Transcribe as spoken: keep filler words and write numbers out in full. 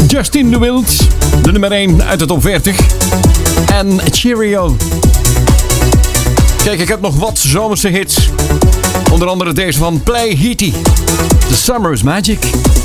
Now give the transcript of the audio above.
Justin de Wild, de nummer één uit de top veertig. En Cheerio. Kijk, ik heb nog wat zomerse hits. Onder andere deze van Play Heaty. The Summer is Magic.